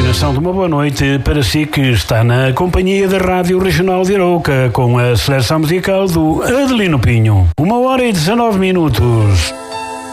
Continuação de uma boa noite para si que está na companhia da Rádio Regional de Arouca com a seleção musical do Adelino Pinho. 1h19.